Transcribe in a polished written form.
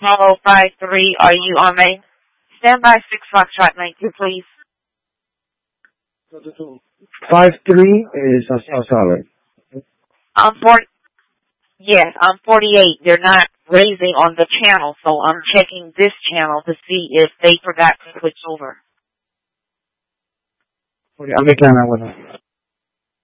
Apollo 53, are you on main? Stand by 6 Foxtrot 92, please. 53 is solid. Yes, I'm 48. They're not raising on the channel, so I'm checking this channel to see if they forgot to switch over. Americana, bueno.